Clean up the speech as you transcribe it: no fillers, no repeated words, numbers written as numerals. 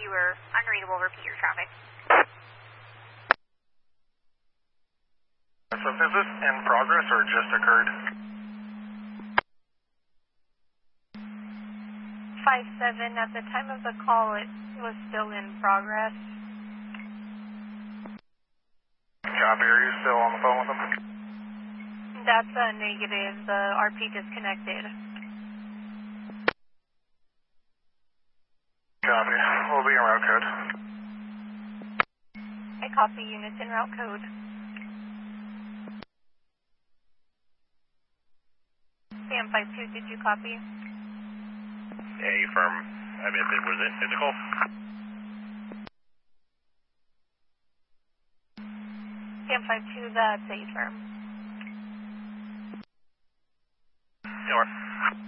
you were unreadable. Repeat your traffic. So is this in progress or just occurred? 5-7, at the time of the call, it was still in progress. Copy, are you still on the phone with them? That's a negative. The RP disconnected. Copy. We'll be in route code. I copy units in route code. Sam 5-2, did you copy? A firm. I mean, was it physical? Sam 5-2, that's A firm. North.